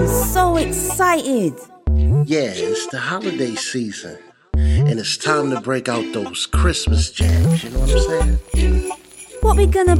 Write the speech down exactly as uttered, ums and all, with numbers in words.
I'm so excited. Yeah, it's the holiday season. And it's time to break out those Christmas jams, you know what I'm saying? What we gonna